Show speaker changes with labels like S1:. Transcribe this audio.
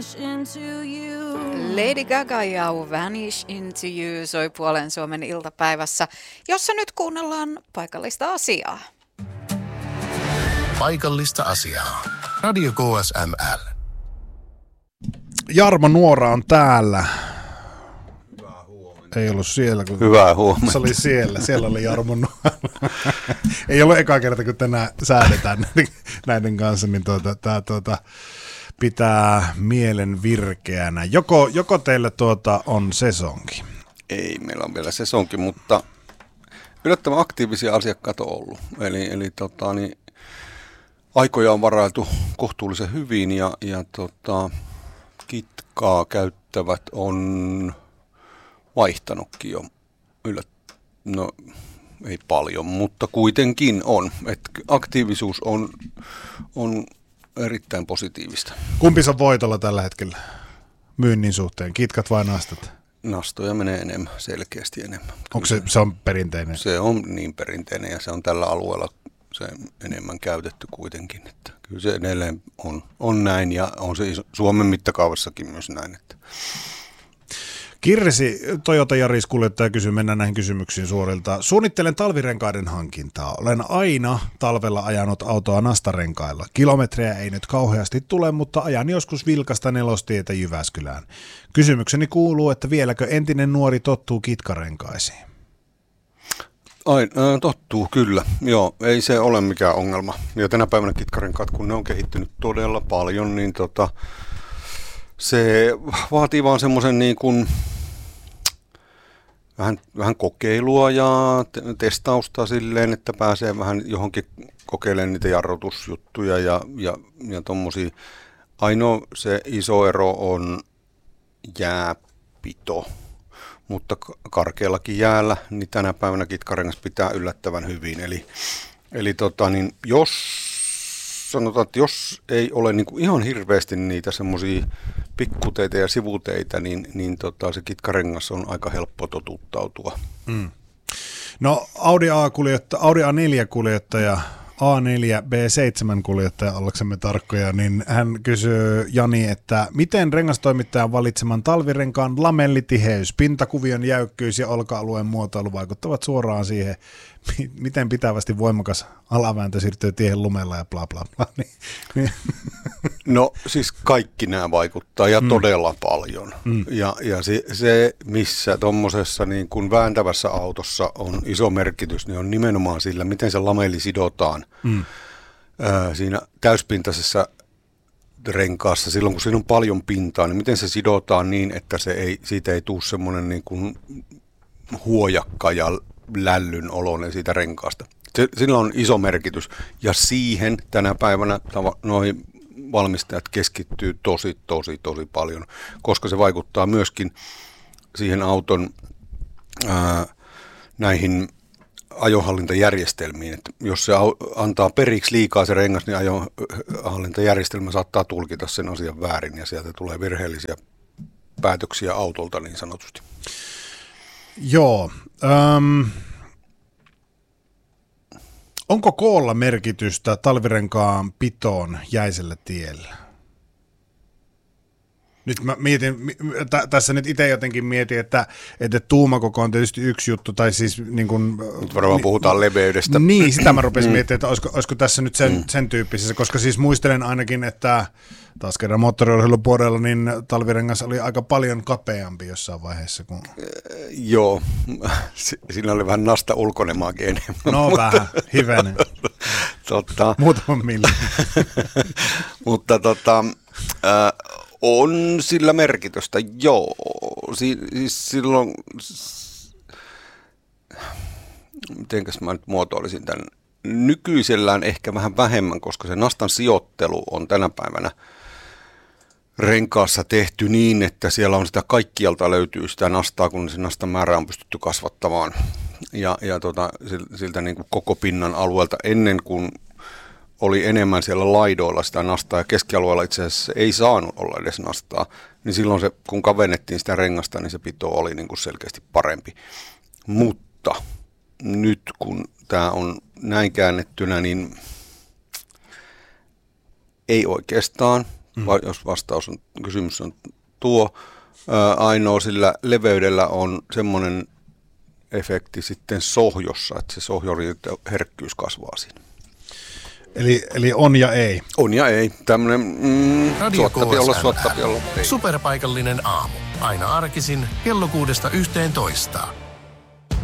S1: Into you.
S2: Lady Gaga ja Vanish Into You soi Puolen Suomen iltapäivässä, jossa nyt kuunnellaan paikallista asiaa.
S3: Paikallista asiaa. Radio KSML.
S4: Jarmo Nuora on täällä. Ei ollut siellä, kun
S5: hyvää huomenta.
S4: Se oli siellä oli Jarmo Nuora. Ei ollut eka kerta, kun tänään säädetään näiden kanssa, niin tämä pitää mielen virkeänä. Joko teillä on sesonki?
S5: Ei, meillä on vielä sesonki, mutta yllättävän aktiivisia asiakkaita on ollut. Eli aikoja on varailtu kohtuullisen hyvin ja kitkaa käyttävät on vaihtanutkin jo. No ei paljon, mutta kuitenkin on. Aktiivisuus on erittäin positiivista.
S4: Kumpi on voitolla tällä hetkellä myynnin suhteen? Kitkat vai nastat?
S5: Nastoja menee enemmän, selkeästi enemmän.
S4: Onko se on perinteinen?
S5: Se on niin perinteinen ja se on tällä alueella se enemmän käytetty kuitenkin. Että kyllä se edelleen on näin ja on se Suomen mittakaavassakin myös näin. Että.
S4: Kirsi, Toyota Yaris-kuljettaja kysyy, mennään näihin kysymyksiin suorilta. Suunnittelen talvirenkaiden hankintaa. Olen aina talvella ajanut autoa nastarenkailla. Kilometrejä ei nyt kauheasti tule, mutta ajan joskus vilkasta Nelostietä Jyväskylään. Kysymykseni kuuluu, että vieläkö entinen nuori tottuu kitkarenkaisiin?
S5: Tottuu, kyllä. Joo, ei se ole mikään ongelma. Ja tänä päivänä kitkarenkaat, kun ne on kehittynyt todella paljon, niin se vaatii vaan semmoisen niin kuin vähän kokeilua ja testausta silleen, että pääsee vähän johonkin kokeilemaan niitä jarrutusjuttuja ja tommosia. Ainoa se iso ero on jääpito, mutta karkeallakin jäällä, niin tänä päivänä kitkarengas pitää yllättävän hyvin. Eli jos sanotaan, että jos ei ole niin kuin ihan hirveästi niitä semmoisia pikkuteitä ja sivuteitä, niin se kitkarengas on aika helppo totuttautua. Mm.
S4: No Audi A4-kuljettaja, A4 B7-kuljettaja, ollaksemme tarkkoja, niin hän kysyy Jani, että miten rengastoimittajan valitseman talvirenkaan lamellitiheys, pintakuvion jäykkyys ja olka-alueen muotoilu vaikuttavat suoraan siihen, miten pitävästi voimakas alavääntö siirtyy tiehen lumella ja bla bla bla.
S5: No siis kaikki nämä vaikuttaa ja todella paljon. Ja se missä tuommoisessa niin kuin vääntävässä autossa on iso merkitys, niin on nimenomaan sillä, miten se lamelli sidotaan siinä täyspintaisessa renkaassa. Silloin kun siinä on paljon pintaa, niin miten se sidotaan niin, että siitä ei tule semmoinen niin kuin huojakka ja lällyn oloinen siitä renkaasta. Sillä on iso merkitys ja siihen tänä päivänä noihin valmistajat keskittyy tosi paljon, koska se vaikuttaa myöskin siihen auton näihin ajohallintajärjestelmiin. Että jos se antaa periksi liikaa se rengas, niin ajohallintajärjestelmä saattaa tulkita sen asian väärin ja sieltä tulee virheellisiä päätöksiä autolta niin sanotusti.
S4: Joo. Onko koolla merkitystä talvirenkaan pitoon jäisellä tiellä? Nyt mä mietin, tässä nyt itse jotenkin mietin, että tuumakoko on tietysti yksi juttu, tai siis niin kuin...
S5: Nyt varmaan puhutaan leveydestä.
S4: Niin, sitä mä rupesin miettimään, että olisiko tässä nyt sen tyyppisessä, koska siis muistelen ainakin, että taas kerran moottoriurheilupuolella, niin talvirengas oli aika paljon kapeampi jossain vaiheessa. Kun...
S5: Joo, siinä oli vähän nasta ulkonemaakin enemmän.
S4: No vähän, hivenen. Muutaman millin.
S5: Mutta on sillä merkitystä, joo. Siis silloin, mitenkäs mä nyt muotoilisin tämän, nykyisellään ehkä vähän vähemmän, koska se nastan sijoittelu on tänä päivänä renkaassa tehty niin, että siellä on sitä kaikkialta löytyy sitä nastaa, kun se nastan määrä on pystytty kasvattamaan. Ja siltä niin kuin koko pinnan alueelta ennen kuin oli enemmän siellä laidoilla sitä nastaa ja keskialueella itse asiassa ei saanut olla edes nastaa, niin silloin se, kun kavennettiin sitä rengasta, niin se pito oli niin kuin selkeästi parempi. Mutta nyt kun tämä on näin käännettynä, niin ei oikeastaan. jos kysymys on tuo. Ainoa sillä leveydellä on semmoinen efekti sitten sohjossa, että se sohjoherkkyys kasvaa siinä.
S4: Eli on ja ei.
S5: On ja ei. Tämmöinen suottapiolla.
S3: Superpaikallinen aamu. Aina arkisin kello 6–11.